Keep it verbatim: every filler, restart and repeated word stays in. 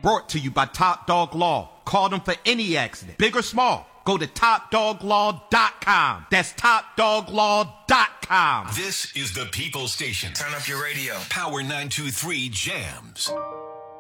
brought to you by Top Dog Law. Call them for any accident, big or small. Go to top dog law dot com. That's top dog law dot com. This is the People Station. Turn up your radio. Power nine two three Jams.